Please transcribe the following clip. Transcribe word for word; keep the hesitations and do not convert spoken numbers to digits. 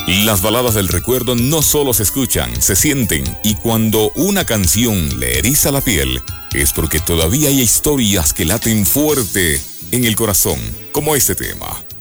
Las baladas del recuerdo no solo se escuchan, se sienten, y cuando una canción le eriza la piel, es porque todavía hay historias que laten fuerte en el corazón, como este tema.